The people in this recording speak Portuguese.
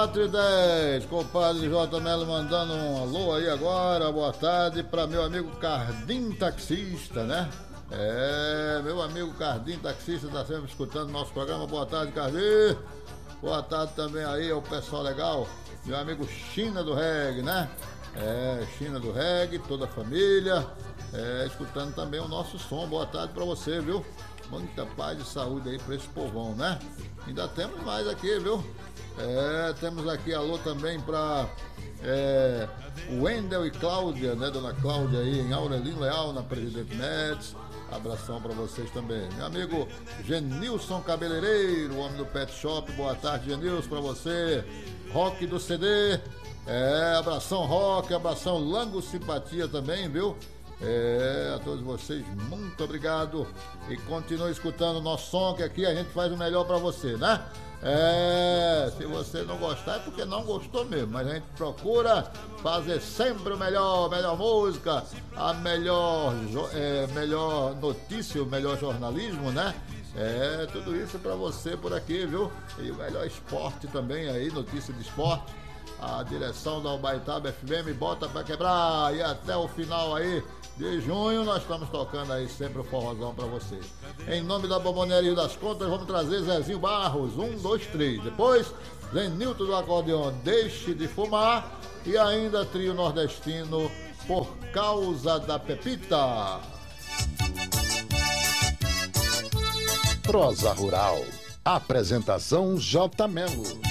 4h10, compadre J. Melo mandando um alô aí agora, boa tarde para meu amigo Cardim Taxista, né? Meu amigo Cardim Taxista tá sempre escutando nosso programa, boa tarde, Cardim. Boa tarde também aí ao pessoal legal, meu amigo China do Reggae, né? China do Reggae, toda a família, escutando também o nosso som, boa tarde para você, viu? Muita paz e saúde aí para esse povão, né? Ainda temos mais aqui, viu? Temos aqui alô também para Wendel e Cláudia, né? Dona Cláudia aí em Aurelino Leal, na Presidente Médici. Abração para vocês também. Meu amigo Genilson Cabeleireiro, o homem do Pet Shop. Boa tarde, Genilson, para você. Rock do CD. Abração Rock, abração Lango Simpatia também, viu? A todos vocês, muito obrigado. E continue escutando o nosso som, que aqui a gente faz o melhor para você, né? Se você não gostar é porque não gostou mesmo, mas a gente procura fazer sempre o melhor música, a melhor notícia, o melhor jornalismo, né? Tudo isso para você por aqui, viu? E o melhor esporte também aí, notícia de esporte. A direção da Ubaitaba FM bota pra quebrar, e até o final aí de junho nós estamos tocando aí sempre o forrozão pra vocês. Em nome da Bomboneria das Contas, vamos trazer Zezinho Barros, 1, 2, 3. Depois, Zenilton do Acordeon, Deixe de Fumar, e ainda Trio Nordestino, Por Causa da Pepita. Prosa Rural. Apresentação J. Melo.